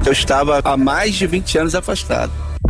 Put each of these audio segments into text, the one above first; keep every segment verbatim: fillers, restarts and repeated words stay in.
Eu estava há mais de vinte anos afastado.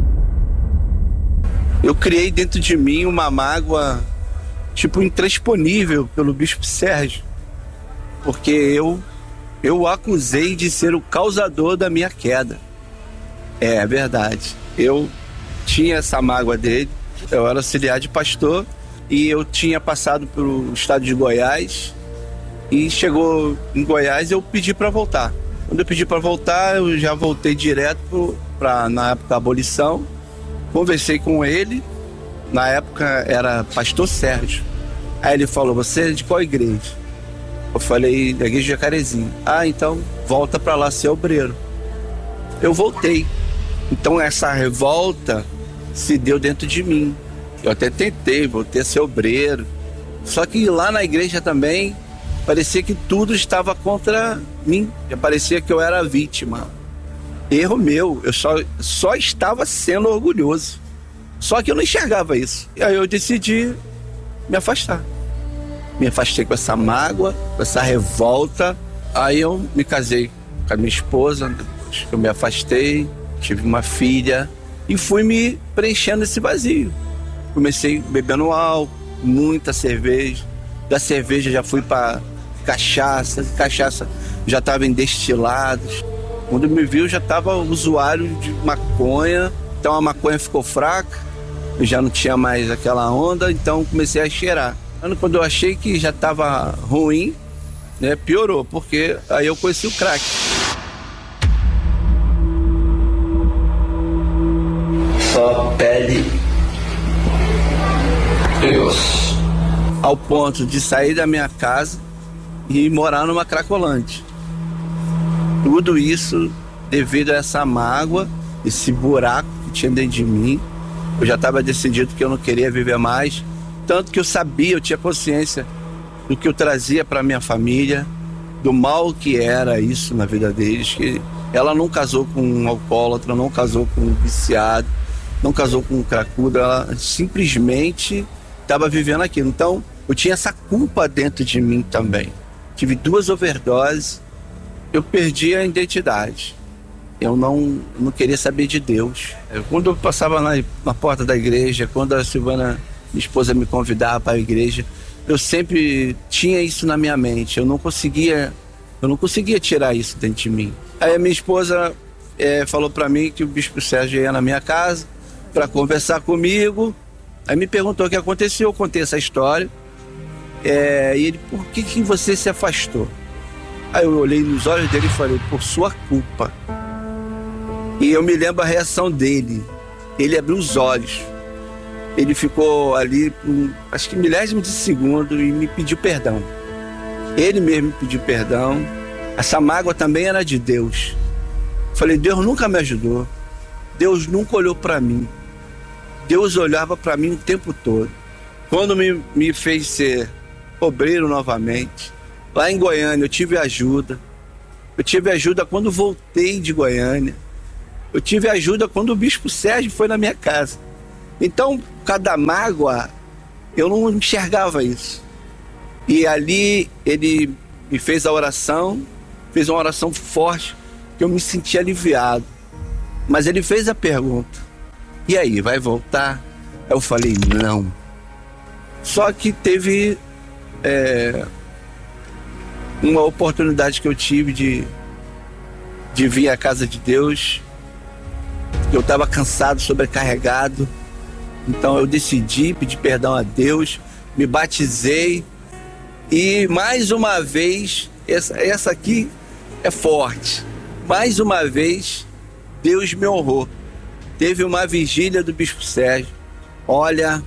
Eu criei dentro de mim uma mágoa, tipo, intransponível pelo Bispo Sérgio, porque eu, eu o acusei de ser o causador da minha queda. É, é verdade. Eu tinha essa mágoa dele. Eu era auxiliar de pastor e eu tinha passado pelo estado de Goiás e chegou em Goiás eu pedi para voltar. Quando eu pedi para voltar, eu já voltei direto para, na época, a abolição. Conversei com ele, na época era pastor Sérgio. Aí ele falou, você é de qual igreja? Eu falei, da igreja de Jacarezinho. Ah, então volta para lá ser obreiro. Eu voltei. Então essa revolta se deu dentro de mim. Eu até tentei, voltei a ser obreiro. Só que lá na igreja também parecia que tudo estava contra mim. Parecia que eu era a vítima. Erro meu, eu só, só estava sendo orgulhoso. Só que eu não enxergava isso. E aí eu decidi me afastar. Me afastei com essa mágoa, com essa revolta. Aí eu me casei com a minha esposa, depois que eu me afastei, tive uma filha e fui me preenchendo esse vazio. Comecei bebendo álcool, muita cerveja. Da cerveja já fui para cachaça, cachaça já estava em destilados. Quando me viu, já estava usuário de maconha. Então a maconha ficou fraca, eu já não tinha mais aquela onda, então comecei a cheirar. Quando eu achei que já estava ruim, né, piorou, porque aí eu conheci o crack. Só pele e osso. Ao ponto de sair da minha casa e morar numa Cracolândia. Tudo isso devido a essa mágoa, esse buraco que tinha dentro de mim. Eu já estava decidido que eu não queria viver mais. Tanto que eu sabia, eu tinha consciência do que eu trazia para minha família, do mal que era isso na vida deles. Que ela não casou com um alcoólatra, não casou com um viciado, não casou com um cracudo, ela simplesmente estava vivendo aquilo. Então, eu tinha essa culpa dentro de mim também. Tive duas overdoses. Eu perdi a identidade. Eu não, não queria saber de Deus. Eu, quando eu passava na, na porta da igreja, quando a Silvana, minha esposa, me convidava para a igreja, eu sempre tinha isso na minha mente. Eu não conseguia, eu não conseguia tirar isso dentro de mim. Aí a minha esposa é, falou para mim que o Bispo Sérgio ia na minha casa para conversar comigo. Aí me perguntou o que aconteceu. Eu contei essa história. É, e ele, por que, que você se afastou? Aí eu olhei nos olhos dele e falei, por sua culpa. E eu me lembro a reação dele. Ele abriu os olhos. Ele ficou ali, um, acho que milésimo de segundo, e me pediu perdão. Ele mesmo me pediu perdão. Essa mágoa também era de Deus. Falei, Deus nunca me ajudou. Deus nunca olhou para mim. Deus olhava para mim o tempo todo. Quando me, me fez ser obreiro novamente, lá em Goiânia eu tive ajuda. Eu tive ajuda quando voltei de Goiânia. Eu tive ajuda quando o Bispo Sérgio foi na minha casa. Então, cada mágoa, eu não enxergava isso. E ali ele me fez a oração, fez uma oração forte, que eu me senti aliviado. Mas ele fez a pergunta, e aí, vai voltar? Eu falei, não. Só que teve é, uma oportunidade que eu tive de, de vir à casa de Deus. Eu estava cansado, sobrecarregado. Então eu decidi pedir perdão a Deus, me batizei. E mais uma vez, essa, essa aqui é forte. Mais uma vez, Deus me honrou. Teve uma vigília do Bispo Sérgio. Olha,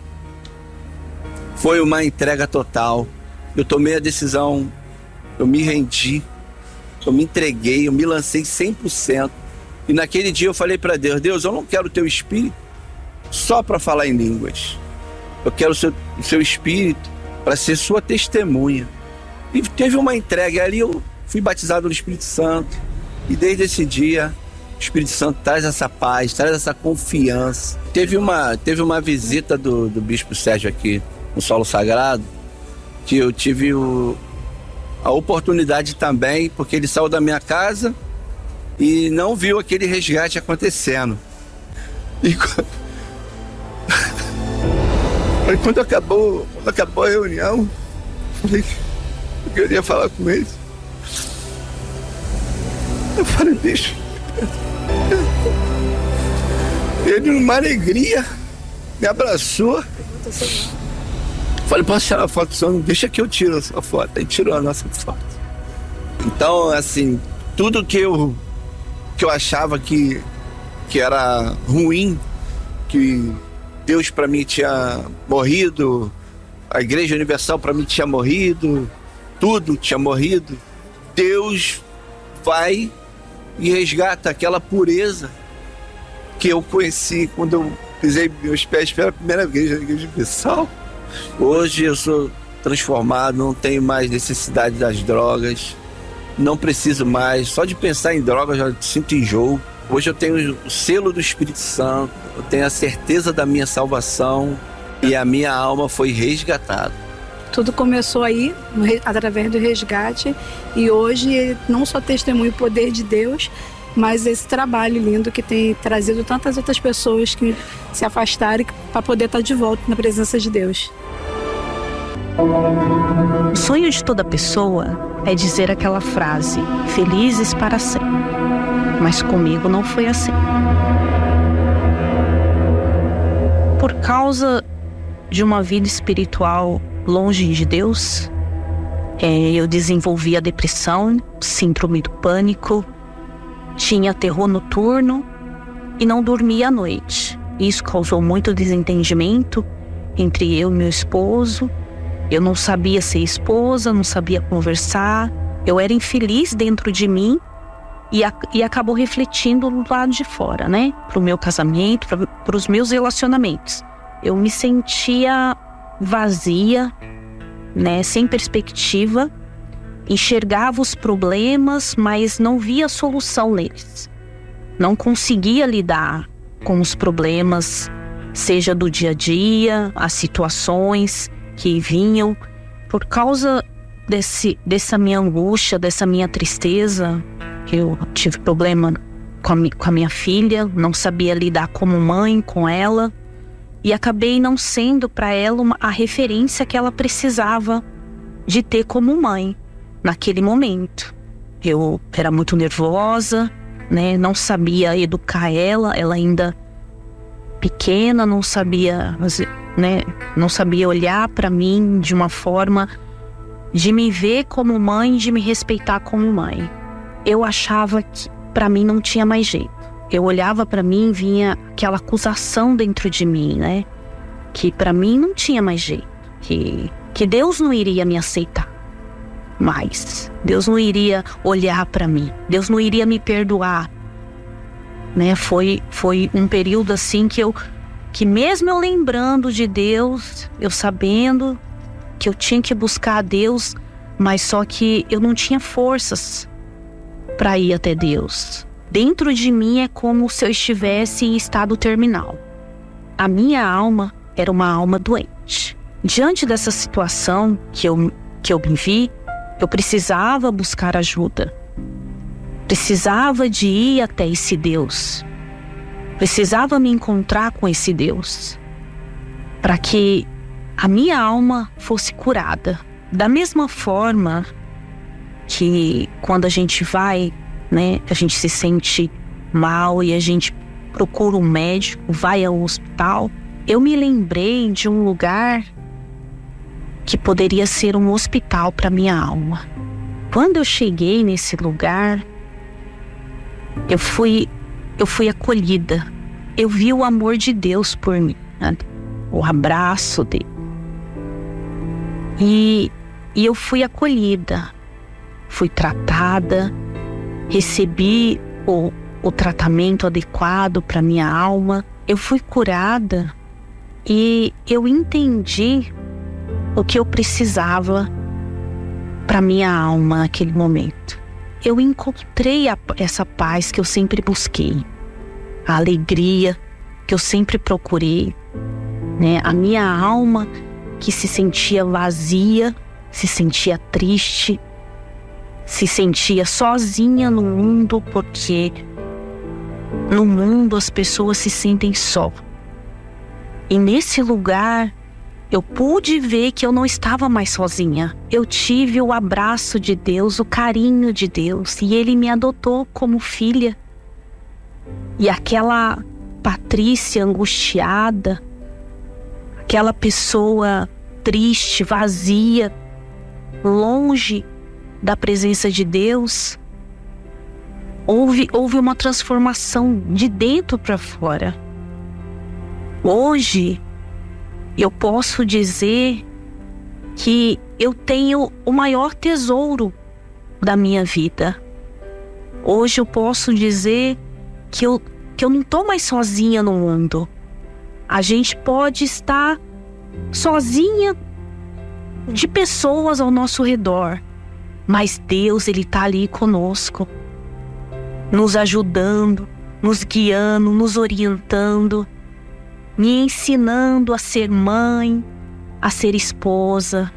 foi uma entrega total. Eu tomei a decisão, eu me rendi, eu me entreguei, eu me lancei cem por cento. E naquele dia eu falei para Deus, Deus, eu não quero o teu espírito só para falar em línguas. Eu quero o seu, o seu espírito para ser sua testemunha. E teve uma entrega, e ali eu fui batizado no Espírito Santo. E desde esse dia, o Espírito Santo traz essa paz, traz essa confiança. Teve uma, teve uma visita do, do Bispo Sérgio aqui no Solo Sagrado, que eu tive o, a oportunidade também, porque ele saiu da minha casa e não viu aquele resgate acontecendo. E quando, Aí quando acabou, quando acabou a reunião, falei que eu queria falar com ele. Eu falei, bicho, ele numa alegria me abraçou. Falei, posso tirar a foto só? Não deixa que eu tiro a sua foto. Aí tirou a nossa foto. Então, assim, tudo que eu, que eu achava que, que era ruim, que Deus para mim tinha morrido, a Igreja Universal para mim tinha morrido, tudo tinha morrido, Deus vai e resgata aquela pureza que eu conheci quando eu pisei meus pés pela primeira vez na Igreja Universal. Hoje eu sou transformado, não tenho mais necessidade das drogas, não preciso mais, só de pensar em drogas já sinto enjoo. Hoje eu tenho o selo do Espírito Santo, eu tenho a certeza da minha salvação e a minha alma foi resgatada. Tudo começou aí, através do resgate, e hoje não só testemunho o poder de Deus, mas esse trabalho lindo que tem trazido tantas outras pessoas que se afastaram para poder estar de volta na presença de Deus. O sonho de toda pessoa é dizer aquela frase, felizes para sempre. Mas comigo não foi assim. Por causa de uma vida espiritual longe de Deus, é, eu desenvolvi a depressão, síndrome do pânico, tinha terror noturno e não dormia à noite. Isso causou muito desentendimento entre eu e meu esposo. Eu não sabia ser esposa, não sabia conversar. Eu era infeliz dentro de mim e, a, e acabou refletindo do lado de fora, né? Para o meu casamento, para os meus relacionamentos. Eu me sentia vazia, né? Sem perspectiva. Enxergava os problemas, mas não via solução neles. Não conseguia lidar com os problemas, seja do dia a dia, as situações que vinham. Por causa desse, dessa minha angústia, dessa minha tristeza, eu tive problema com a, com a minha filha, não sabia lidar como mãe com ela, e acabei não sendo para ela uma, a referência que ela precisava de ter como mãe. Naquele momento, eu era muito nervosa, né? Não sabia educar ela, ela ainda pequena, não sabia, né? Não sabia olhar para mim de uma forma de me ver como mãe, de me respeitar como mãe. Eu achava que para mim não tinha mais jeito. Eu olhava para mim e vinha aquela acusação dentro de mim, né? Que para mim não tinha mais jeito, que, que Deus não iria me aceitar. Mas Deus não iria olhar para mim, Deus não iria me perdoar, né? Foi, foi um período assim que eu, que mesmo eu lembrando de Deus, eu sabendo que eu tinha que buscar a Deus, mas só que eu não tinha forças para ir até Deus. Dentro de mim é como se eu estivesse em estado terminal. A minha alma era uma alma doente. Diante dessa situação que eu, que eu me vi, eu precisava buscar ajuda. Precisava de ir até esse Deus. Precisava me encontrar com esse Deus. Para que a minha alma fosse curada. Da mesma forma que quando a gente vai, né, a gente se sente mal e a gente procura um médico, vai ao hospital. Eu me lembrei de um lugar que poderia ser um hospital para minha alma. Quando eu cheguei nesse lugar, eu fui, eu fui acolhida. Eu vi o amor de Deus por mim, né? O abraço dele. E, e eu fui acolhida, fui tratada, recebi o, o tratamento adequado para minha alma. Eu fui curada e eu entendi o que eu precisava para minha alma naquele momento. Eu encontrei a, essa paz que eu sempre busquei, a alegria que eu sempre procurei, né? A minha alma que se sentia vazia, se sentia triste, se sentia sozinha no mundo, porque no mundo as pessoas se sentem só. E nesse lugar eu pude ver que eu não estava mais sozinha. Eu tive o abraço de Deus, o carinho de Deus, e Ele me adotou como filha. E aquela Patrícia angustiada, aquela pessoa triste, vazia, longe da presença de Deus, houve, houve uma transformação de dentro para fora. Hoje eu posso dizer que eu tenho o maior tesouro da minha vida. Hoje eu posso dizer que eu, que eu não estou mais sozinha no mundo. A gente pode estar sozinha de pessoas ao nosso redor, mas Deus, Ele está ali conosco, nos ajudando, nos guiando, nos orientando, me ensinando a ser mãe, a ser esposa.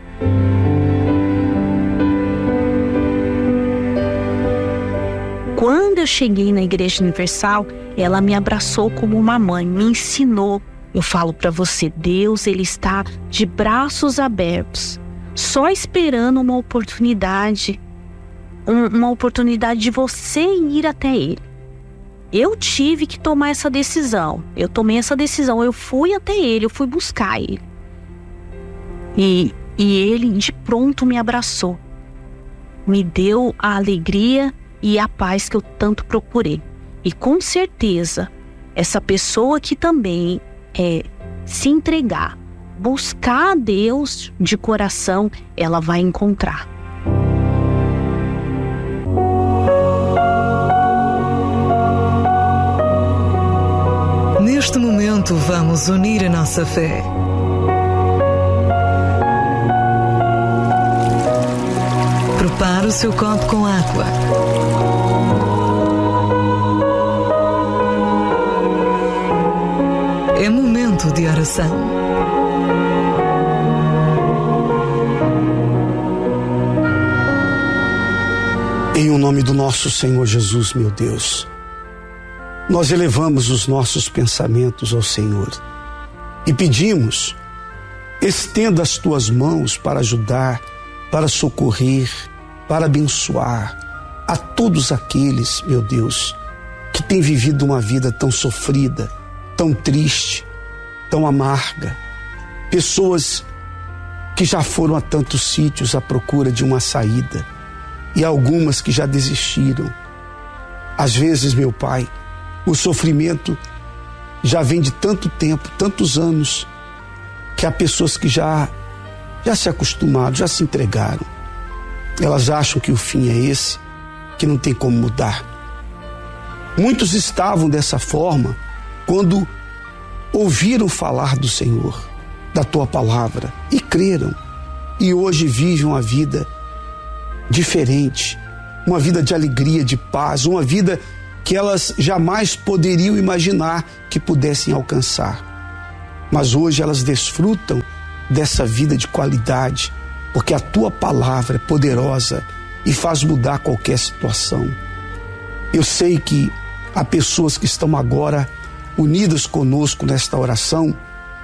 Quando eu cheguei na Igreja Universal, ela me abraçou como uma mãe, me ensinou. Eu falo para você, Deus, Ele está de braços abertos, só esperando uma oportunidade, um, uma oportunidade de você ir até Ele. Eu tive que tomar essa decisão, eu tomei essa decisão, eu fui até Ele, eu fui buscar Ele. E, e Ele de pronto me abraçou, me deu a alegria e a paz que eu tanto procurei. E com certeza, essa pessoa que também é se entregar, buscar a Deus de coração, ela vai encontrar. Neste momento vamos unir a nossa fé. Prepare o seu copo com água. É momento de oração. Em o nome do nosso Senhor Jesus, meu Deus, nós elevamos os nossos pensamentos ao Senhor e pedimos, estenda as tuas mãos para ajudar, para socorrer, para abençoar a todos aqueles, meu Deus, que têm vivido uma vida tão sofrida, tão triste, tão amarga. Pessoas que já foram a tantos sítios à procura de uma saída e algumas que já desistiram. Às vezes, meu Pai, o sofrimento já vem de tanto tempo, tantos anos, que há pessoas que já, já se acostumaram, já se entregaram. Elas acham que o fim é esse, que não tem como mudar. Muitos estavam dessa forma quando ouviram falar do Senhor, da Tua palavra, e creram. E hoje vivem uma vida diferente, uma vida de alegria, de paz, uma vida que elas jamais poderiam imaginar que pudessem alcançar. Mas hoje elas desfrutam dessa vida de qualidade, porque a Tua palavra é poderosa e faz mudar qualquer situação. Eu sei que há pessoas que estão agora unidas conosco nesta oração,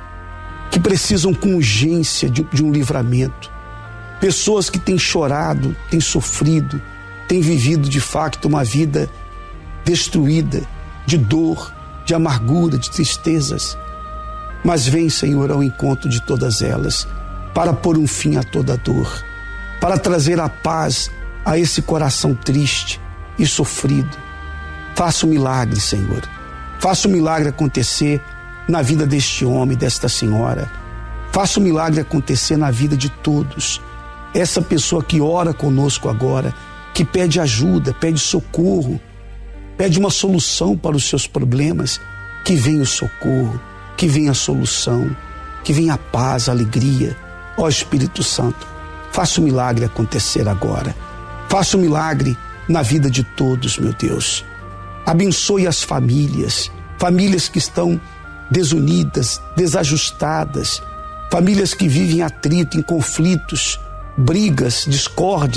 que precisam com urgência de, de um livramento. Pessoas que têm chorado, têm sofrido, têm vivido de fato uma vida destruída, de dor, de amargura, de tristezas. Mas vem, Senhor, ao encontro de todas elas, para pôr um fim a toda dor, para trazer a paz a esse coração triste e sofrido. Faça um milagre, Senhor. Faça um milagre acontecer na vida deste homem, desta senhora. Faça um milagre acontecer na vida de todos. Essa pessoa que ora conosco agora, que pede ajuda, pede socorro, pede uma solução para os seus problemas, que venha o socorro, que venha a solução, que venha a paz, a alegria. Ó Espírito Santo, faça o milagre acontecer agora. Faça o milagre na vida de todos, meu Deus. Abençoe as famílias, famílias que estão desunidas, desajustadas, famílias que vivem em atrito, em conflitos, brigas, discórdias,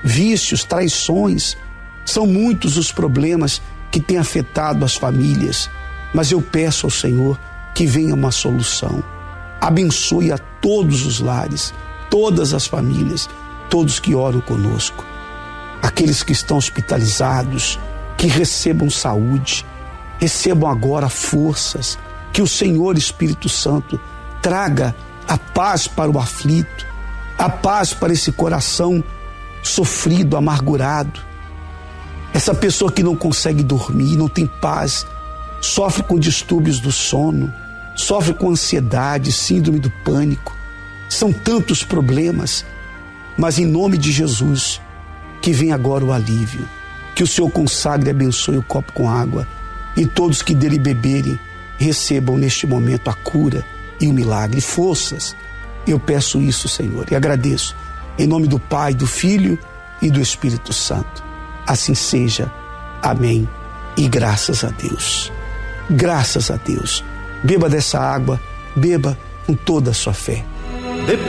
vícios, traições. São muitos os problemas que têm afetado as famílias, mas eu peço ao Senhor que venha uma solução. Abençoe a todos os lares, todas as famílias, todos que oram conosco. Aqueles que estão hospitalizados, que recebam saúde, recebam agora forças, que o Senhor Espírito Santo traga a paz para o aflito, a paz para esse coração sofrido, amargurado. Essa pessoa que não consegue dormir, não tem paz, sofre com distúrbios do sono, sofre com ansiedade, síndrome do pânico. São tantos problemas, mas em nome de Jesus, que venha agora o alívio, que o Senhor consagre e abençoe o copo com água e todos que dele beberem recebam neste momento a cura e o milagre, forças. Eu peço isso, Senhor, e agradeço em nome do Pai, do Filho e do Espírito Santo. Assim seja. Amém. E graças a Deus. Graças a Deus. Beba dessa água, beba com toda a sua fé.